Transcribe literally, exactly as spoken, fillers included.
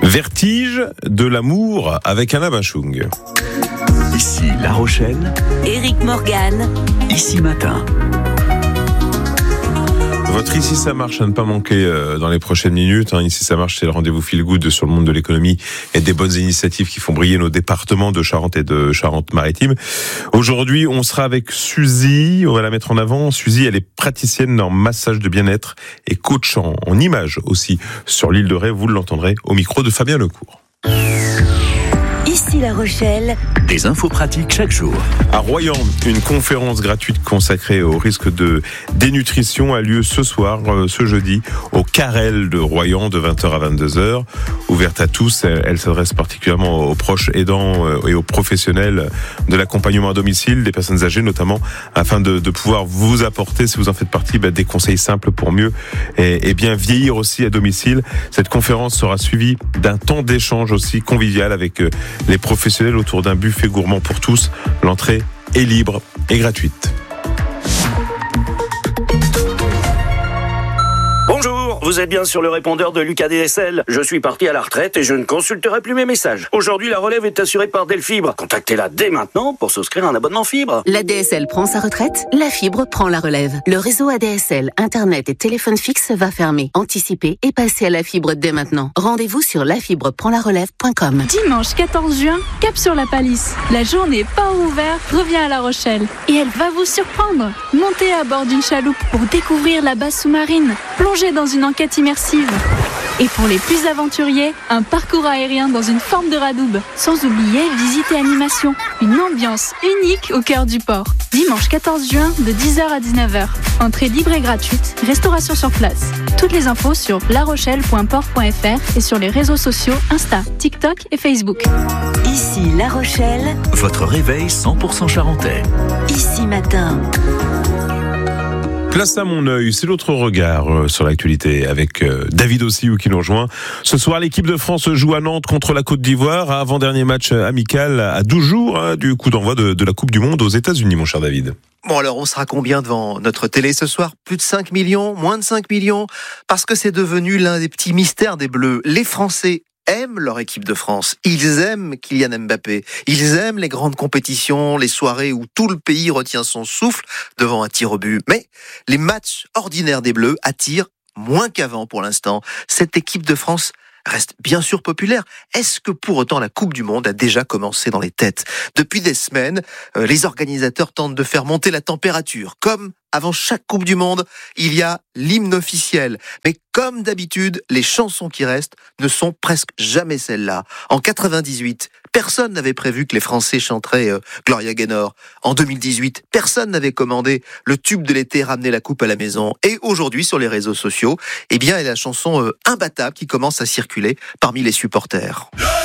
Vertige de l'amour avec Anna Bachung. Ici La Rochelle, Éric Morgan, Ici Matin. Votre Ici ça marche à ne pas manquer dans les prochaines minutes. Ici ça marche, c'est le rendez-vous feel good sur le monde de l'économie et des bonnes initiatives qui font briller nos départements de Charente et de Charente-Maritime. Aujourd'hui, on sera avec Suzy, on va la mettre en avant. Suzy, elle est praticienne en massage de bien-être et coach en, en images aussi sur l'île de Ré. Vous l'entendrez au micro de Fabien Lecourt. Ici La Rochelle. Des infos pratiques chaque jour. À Royan, une conférence gratuite consacrée au risque de dénutrition a lieu ce soir, ce jeudi, au Carrel de Royan, de vingt heures à vingt-deux heures. Ouverte à tous, elle s'adresse particulièrement aux proches aidants et aux professionnels de l'accompagnement à domicile, des personnes âgées notamment, afin de, de pouvoir vous apporter, si vous en faites partie, des conseils simples pour mieux et, et bien vieillir aussi à domicile. Cette conférence sera suivie d'un temps d'échange aussi convivial avec les professionnels autour d'un buffet gourmand pour tous. L'entrée est libre et gratuite. Bonjour, vous êtes bien sur le répondeur de Lucas D S L. Je suis parti à la retraite et je ne consulterai plus mes messages. Aujourd'hui, la relève est assurée par Delfibre. Contactez-la dès maintenant pour souscrire un abonnement fibre. La D S L prend sa retraite, la fibre prend la relève. Le réseau A D S L, Internet et téléphone fixe va fermer. Anticipez et passez à la fibre dès maintenant. Rendez-vous sur la fibre prend la relève point com. Dimanche quatorze juin, cap sur la Palisse. La journée pas ouverte revient à La Rochelle. Et elle va vous surprendre. Montez à bord d'une chaloupe pour découvrir la base sous-marine. Plongez dans une enquête immersive. Et pour les plus aventuriers, un parcours aérien dans une forme de radoub. Sans oublier visite et animation. Une ambiance unique au cœur du port. Dimanche quatorze juin de dix heures à dix-neuf heures. Entrée libre et gratuite. Restauration sur place. Toutes les infos sur larochelle point port point f r et sur les réseaux sociaux Insta, TikTok et Facebook. Ici La Rochelle. Votre réveil cent pour cent charentais. Ici Matin. Place à mon œil, c'est l'autre regard sur l'actualité avec David Ossiou qui nous rejoint. Ce soir, l'équipe de France joue à Nantes contre la Côte d'Ivoire, avant-dernier match amical à douze jours hein, du coup d'envoi de, de la Coupe du Monde aux États-Unis, mon cher David. Bon alors, on sera combien devant notre télé ce soir ? Plus de cinq millions ? Moins de cinq millions ? Parce que c'est devenu l'un des petits mystères des Bleus. Les Français aiment leur équipe de France. Ils aiment Kylian Mbappé. Ils aiment les grandes compétitions, les soirées où tout le pays retient son souffle devant un tir au but. Mais les matchs ordinaires des Bleus attirent moins qu'avant pour l'instant. Cette équipe de France reste bien sûr populaire. Est-ce que pour autant la Coupe du Monde a déjà commencé dans les têtes ? Depuis des semaines, euh, les organisateurs tentent de faire monter la température. Comme avant chaque Coupe du Monde, il y a l'hymne officiel. Mais comme d'habitude, les chansons qui restent ne sont presque jamais celles-là. En quatre-vingt-dix-huit, personne n'avait prévu que les Français chanteraient euh, Gloria Gaynor. En deux mille dix-huit, personne n'avait commandé le tube de l'été ramener la coupe à la maison. Et aujourd'hui, sur les réseaux sociaux, eh bien, il y a la chanson euh, imbattable qui commence à circuler parmi les supporters.